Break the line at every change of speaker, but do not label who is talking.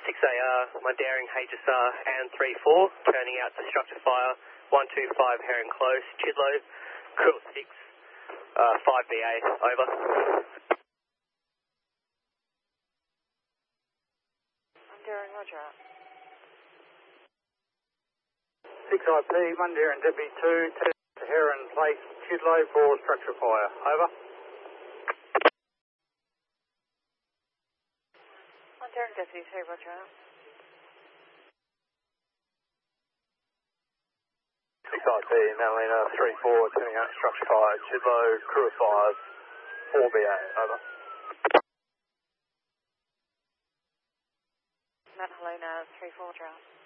6AR, Mundaring HSR and 34, turning out to structure fire, 125 Heron Close, Chidlow, crew of 6, 5BA, over.
Mundaring, roger.
6IP, Mundaring Deputy 2, to Heron Place, Chidlow for structure fire, over.
Mundaring Deputy 2, roger.
6IP, Madalena 34, turning out structure fire, Chidlow, crew of 5, 4BA, over.
Madalena 34, roger.